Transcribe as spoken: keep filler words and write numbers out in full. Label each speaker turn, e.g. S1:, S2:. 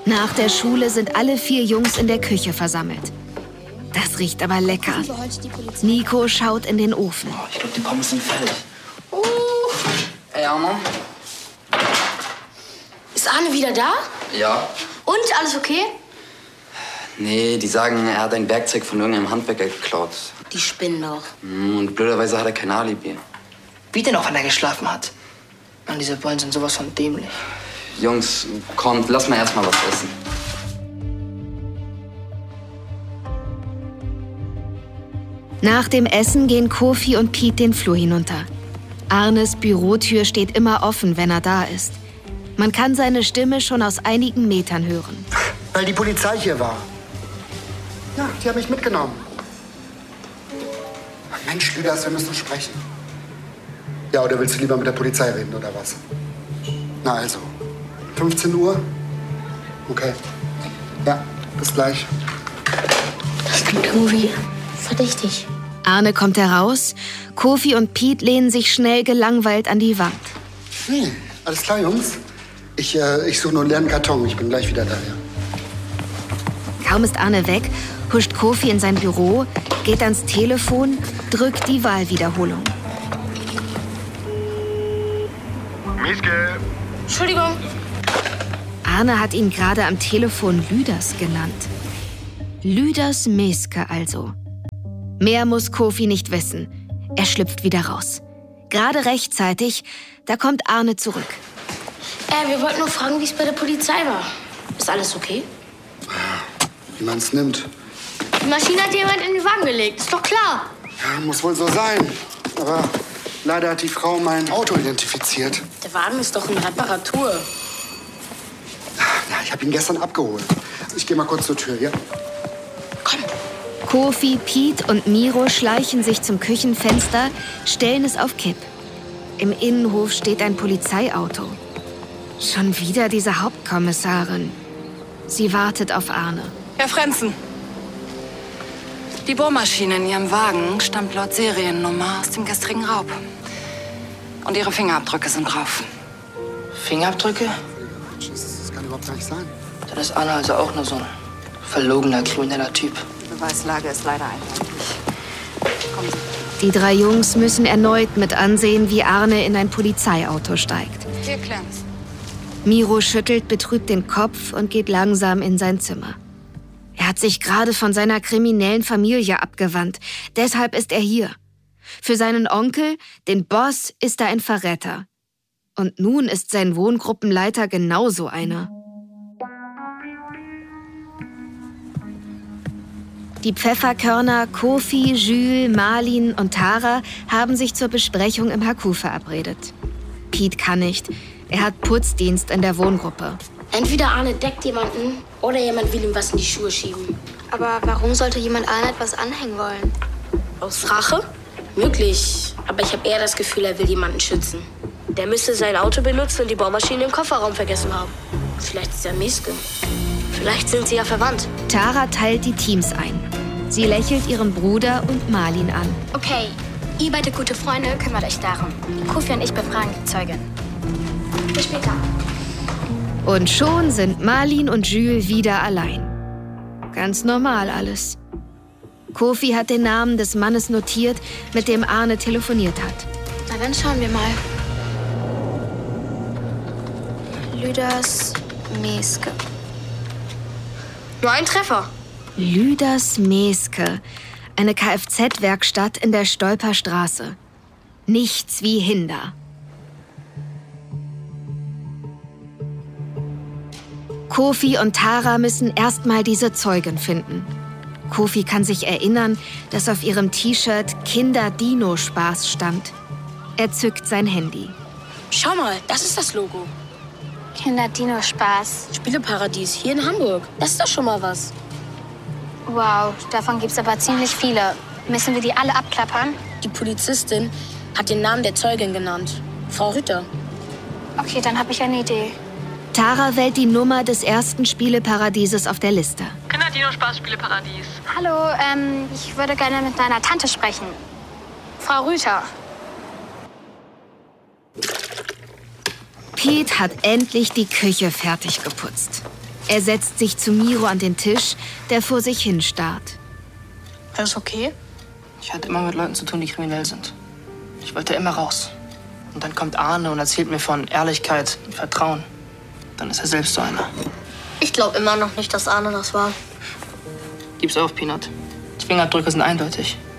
S1: Nach der Schule sind alle vier Jungs in der Küche versammelt. Das riecht aber lecker. Nico schaut in den Ofen.
S2: Oh, ich glaube, die Pommes sind fertig. Uh. Ey, Arno?
S3: Ist Arne wieder da?
S2: Ja.
S3: Und, alles okay?
S2: Nee, die sagen, er hat ein Werkzeug von irgendeinem Handwerker geklaut.
S3: Die spinnen doch.
S2: Und blöderweise hat er kein Alibi.
S4: Wie denn auch, wenn er geschlafen hat? Mann, diese Bullen sind sowas von dämlich.
S2: Jungs, kommt, lass mal erst mal was essen.
S1: Nach dem Essen gehen Kofi und Pete den Flur hinunter. Arnes Bürotür steht immer offen, wenn er da ist. Man kann seine Stimme schon aus einigen Metern hören.
S5: Weil die Polizei hier war. Ja, die haben mich mitgenommen. Mensch, Lüders, wir müssen sprechen. Ja, oder willst du lieber mit der Polizei reden, oder was? Na also, fünfzehn Uhr? Okay. Ja, bis gleich.
S3: Das klingt irgendwie verdächtig.
S1: Arne kommt heraus, Kofi und Pete lehnen sich schnell gelangweilt an die Wand.
S5: Hey, alles klar, Jungs? Ich, äh, ich suche nur einen leeren Karton. Ich bin gleich wieder da, ja.
S1: Kaum ist Arne weg, huscht Kofi in sein Büro, geht ans Telefon, drückt die Wahlwiederholung.
S6: Mieske.
S3: Entschuldigung.
S1: Arne hat ihn gerade am Telefon Lüders genannt. Lüders Meske also. Mehr muss Kofi nicht wissen. Er schlüpft wieder raus. Gerade rechtzeitig, da kommt Arne zurück.
S3: Äh, wir wollten nur fragen, wie es bei der Polizei war. Ist alles okay?
S5: Wie man es nimmt.
S3: Die Maschine hat jemand in den Wagen gelegt, ist doch klar.
S5: Ja, muss wohl so sein. Aber leider hat die Frau mein Auto identifiziert.
S3: Der Wagen ist doch in Reparatur.
S5: Ja, ich habe ihn gestern abgeholt. Ich gehe mal kurz zur Tür, ja?
S3: Komm.
S1: Kofi, Pete und Miro schleichen sich zum Küchenfenster, stellen es auf Kipp. Im Innenhof steht ein Polizeiauto. Schon wieder diese Hauptkommissarin. Sie wartet auf Arne.
S7: Herr Frenzen, die Bohrmaschine in Ihrem Wagen stammt laut Seriennummer aus dem gestrigen Raub. Und Ihre Fingerabdrücke sind drauf.
S4: Fingerabdrücke?
S5: Das kann überhaupt gar nicht sein.
S4: Dann ist Arne also auch nur so ein verlogener, krimineller Typ.
S7: Die Beweislage ist leider eindeutig. Kommen Sie.
S1: Die drei Jungs müssen erneut mit ansehen, wie Arne in ein Polizeiauto steigt.
S7: Wir klären's.
S1: Miro schüttelt betrübt den Kopf und geht langsam in sein Zimmer. Er hat sich gerade von seiner kriminellen Familie abgewandt. Deshalb ist er hier. Für seinen Onkel, den Boss, ist er ein Verräter. Und nun ist sein Wohngruppenleiter genauso einer. Die Pfefferkörner Kofi, Jules, Marlin und Tara haben sich zur Besprechung im H Q verabredet. Pete kann nicht. Er hat Putzdienst in der Wohngruppe.
S3: Entweder Arne deckt jemanden oder jemand will ihm was in die Schuhe schieben.
S8: Aber warum sollte jemand Arne etwas anhängen wollen?
S3: Aus Rache? Möglich. Aber ich habe eher das Gefühl, er will jemanden schützen. Der müsste sein Auto benutzen und die Bohrmaschine im Kofferraum vergessen haben. Vielleicht ist er Meske. Vielleicht sind sie ja verwandt.
S1: Tara teilt die Teams ein. Sie lächelt ihren Bruder und Marlin an.
S8: Okay, ihr beide gute Freunde kümmert euch darum. Kofi und ich befragen die Zeugin. Bis später.
S1: Und schon sind Marlin und Jules wieder allein. Ganz normal alles. Kofi hat den Namen des Mannes notiert, mit dem Arne telefoniert hat.
S8: Na, dann schauen wir mal. Lüders Meske.
S3: Nur ein Treffer.
S1: Lüders Meske, eine Kfz-Werkstatt in der Stolperstraße. Nichts wie Hinder. Kofi und Tara müssen erstmal diese Zeugin finden. Kofi kann sich erinnern, dass auf ihrem T-Shirt Kinder-Dino-Spaß stand. Er zückt sein Handy.
S3: Schau mal, das ist das Logo.
S8: Kinder-Dino-Spaß.
S3: Spieleparadies hier in Hamburg. Das ist doch schon mal was.
S8: Wow, davon gibt's aber ziemlich viele. Müssen wir die alle abklappern?
S3: Die Polizistin hat den Namen der Zeugin genannt. Frau Rütter.
S8: Okay, dann habe ich eine Idee.
S1: Tara wählt die Nummer des ersten Spieleparadieses auf der Liste.
S7: Kinder-Dino-Spaß, Spieleparadies.
S8: Hallo, ähm, ich würde gerne mit deiner Tante sprechen. Frau Rüther.
S1: Pete hat endlich die Küche fertig geputzt. Er setzt sich zu Miro an den Tisch, der vor sich hin starrt.
S4: Alles okay? Ich hatte immer mit Leuten zu tun, die kriminell sind. Ich wollte immer raus. Und dann kommt Arne und erzählt mir von Ehrlichkeit und Vertrauen. Dann ist er selbst so einer.
S3: Ich glaube immer noch nicht, dass Arne das war.
S4: Gib's auf, Peanut. Die Fingerabdrücke sind eindeutig.